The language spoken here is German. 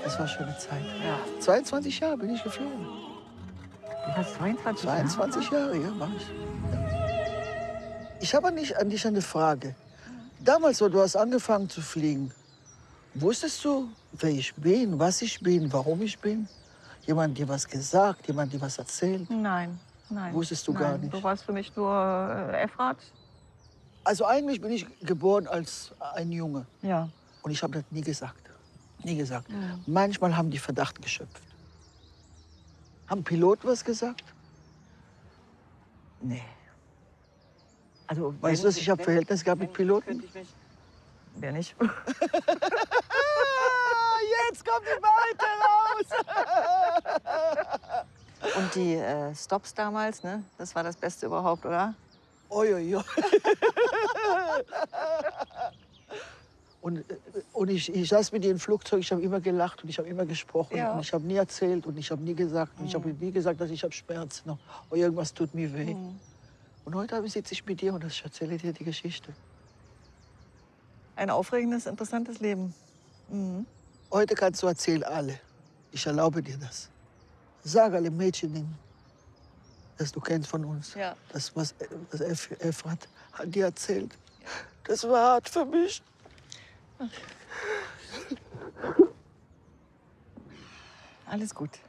Das war schon eine Zeit. Ja. 22 Jahre bin ich geflogen. Du warst 22 Jahre? 22 Jahre, ja, war ich. Ich habe an dich eine Frage. Damals, wo du hast angefangen zu fliegen, wusstest du, wer ich bin, was ich bin, warum ich bin? Jemand dir was gesagt, jemand dir was erzählt? Nein, nein. Wusstest du nein. gar nicht? Du warst für mich nur Efrat. Also eigentlich bin ich geboren als ein Junge. Ja. Und ich habe das nie gesagt. Nie gesagt. Mhm. Manchmal haben die Verdacht geschöpft. Haben Piloten was gesagt? Nee. Also, Weißt du, dass ich habe Verhältnis gehabt mit Piloten? Wer nicht? Jetzt kommt die Wahrheit heraus! Und die Stops damals, ne? Das war das Beste überhaupt, oder? Oi. Und ich saß mit dir im Flugzeug, ich habe immer gelacht und ich habe immer gesprochen. Ja. Und ich habe nie erzählt und ich habe nie gesagt. Und ich habe nie gesagt, dass ich habe Schmerzen noch. Oder irgendwas tut mir weh. Und heute sitze ich mit dir und ich erzähle dir die Geschichte. Ein aufregendes, interessantes Leben. Mhm. Heute kannst du erzählen, alle. Ich erlaube dir das. Sag alle Mädchen, das du kennst von uns. Ja. Das, was das Efrat hat dir erzählt. Das war hart für mich. Alles gut.